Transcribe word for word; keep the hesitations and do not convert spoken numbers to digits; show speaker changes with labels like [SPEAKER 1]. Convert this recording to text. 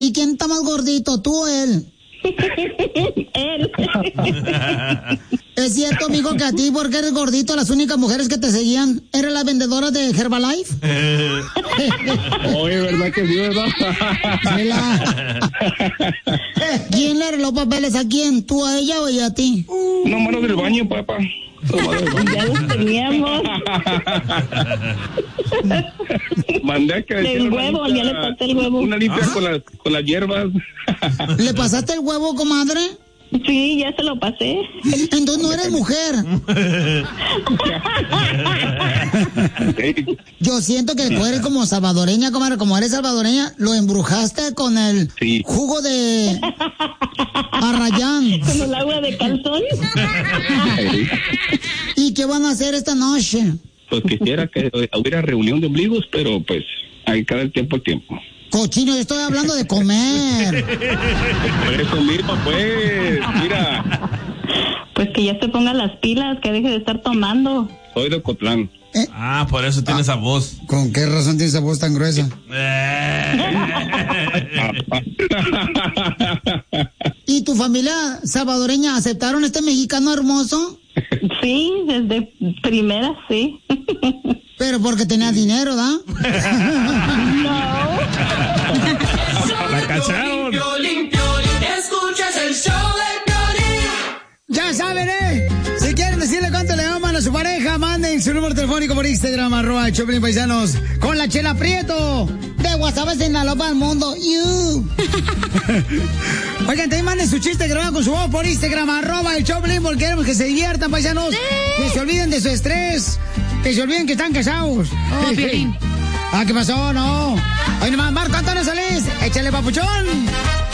[SPEAKER 1] ¿Y quién está más gordito, tú o él?
[SPEAKER 2] Él.
[SPEAKER 1] ¿Es cierto, amigo, que a ti, porque eres gordito, las únicas mujeres que te seguían eran las vendedoras de Herbalife?
[SPEAKER 3] Oye, ¿verdad que sí, verdad?
[SPEAKER 1] ¿Quién le arregló papeles a quién? ¿Tú a ella o ella a ti?
[SPEAKER 3] No, mano del baño, papá.
[SPEAKER 2] Ya los teníamos.
[SPEAKER 3] Mandé a que
[SPEAKER 2] el huevo, ya le pasé el huevo.
[SPEAKER 3] Una limpia con, la, con las hierbas.
[SPEAKER 1] ¿Le pasaste el huevo, comadre?
[SPEAKER 2] Sí, ya se lo pasé.
[SPEAKER 1] Entonces no eres mujer. Yo siento que tú eres como salvadoreña, comadre. Como eres salvadoreña, lo embrujaste con el
[SPEAKER 3] sí.
[SPEAKER 1] jugo de Arrayán.
[SPEAKER 2] Con el agua de calzón.
[SPEAKER 1] ¿Y qué van a hacer esta noche?
[SPEAKER 3] Pues quisiera que hubiera reunión de ombligos, pero pues hay cada tiempo al tiempo.
[SPEAKER 1] Cochino, yo estoy hablando de comer.
[SPEAKER 3] Por eso mismo, pues, mira.
[SPEAKER 2] Pues que ya se ponga las pilas, que deje de estar tomando.
[SPEAKER 3] Soy de Ocotlán.
[SPEAKER 4] ¿Eh? Ah, por eso tiene ah, esa voz.
[SPEAKER 1] ¿Con qué razón tiene esa voz tan gruesa? ¿Y tu familia salvadoreña aceptaron este mexicano hermoso?
[SPEAKER 2] Sí, desde primera, sí.
[SPEAKER 1] Pero porque tenía dinero, ¿da?
[SPEAKER 2] No.
[SPEAKER 4] La cacharon.
[SPEAKER 5] Escuchas el show de Piolín.
[SPEAKER 1] Ya saben, ¿eh? Si quieren decirle cuánto le aman a su pareja, manden su número telefónico por Instagram, arroba el Choplin Paisanos, con la Chela Prieto, de Guasave, Sinaloa, al mundo. You. Oigan, también manden su chiste grabado con su voz por Instagram, arroba el Choplin, porque queremos que se diviertan, paisanos. ¡Sí! Que se olviden de su estrés, que se olviden que están casados.
[SPEAKER 6] Oh, Piolín.
[SPEAKER 1] Ah, ¿qué pasó? No. Oye, nomás, Marco Antonio Solís, échale, papuchón.